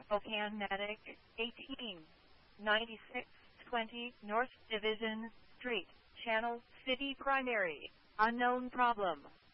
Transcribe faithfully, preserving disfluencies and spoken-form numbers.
Spokane-Matic, eighteen ninety-six twenty North Division Street, Channel City Primary. Unknown problem.